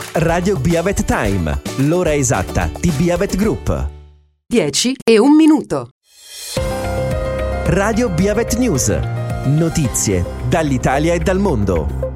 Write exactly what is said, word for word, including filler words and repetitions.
Radio Biavet Time, l'ora esatta di Biavet Group. dieci e un minuto. Radio Biavet News, notizie dall'Italia e dal mondo.